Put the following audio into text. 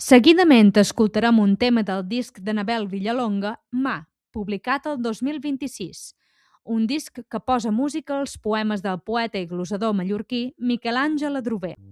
Seguidament escoltarem un tema del disc d'Anabel Villalonga, Mà, publicat el 2026, un disc que posa música als poemes del poeta i glosador mallorquí Miquel Àngel Adrover.